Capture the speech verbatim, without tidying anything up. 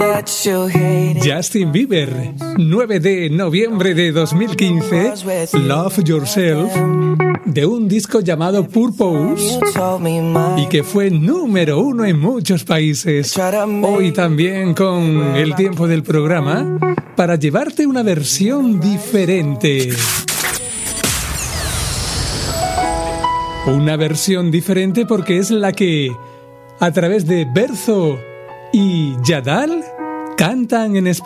Justin Bieber, nueve de noviembre de dos mil quince, Love Yourself, de un disco llamado Purpose y que fue número uno en muchos países. Hoy también con el tiempo del programa para llevarte una versión diferente. Una versión diferente porque es la que, a través de Berzo y Yadal, cantan en español.